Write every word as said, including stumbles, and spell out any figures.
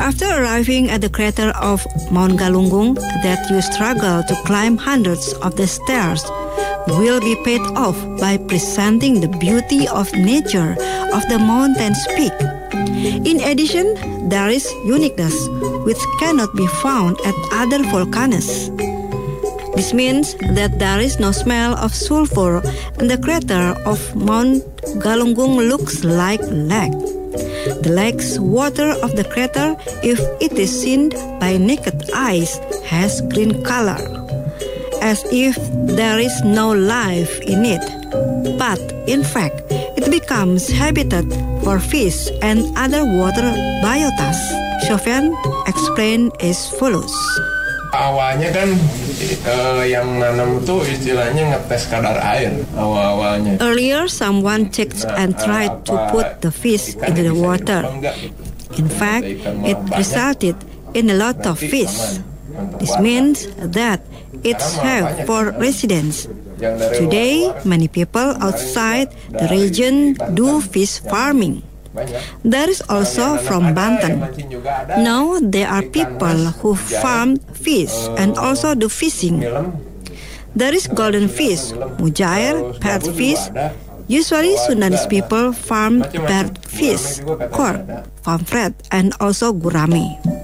After arriving at the crater of Mount Galunggung that you struggle to climb hundreds of the stairs, will be paid off by presenting the beauty of nature of the mountain's peak. In addition, there is uniqueness which cannot be found at other volcanoes. This means that there is no smell of sulfur and the crater of Mount Galunggung looks like lake. The lake's water of the crater, if it is seen by naked eyes, has green color, as if there is no life in it. But in fact, it becomes habitat for fish and other water biotas. Sofyan explained as follows. Awalnya kan uh, yang nanam itu istilahnya ngetes kadar air awal-awalnya. Earlier, someone checked and tried to put the fish into the water. In fact, it resulted in a lot of fish. This means that it's safe for residents. Today, many people outside the region do fish farming. There is also from Banten. Now there are people who farm fish and also do fishing. There is golden fish, mujair, parrotfish. Usually Sundanese people farm parrotfish, cork, pomfret, and also gurame.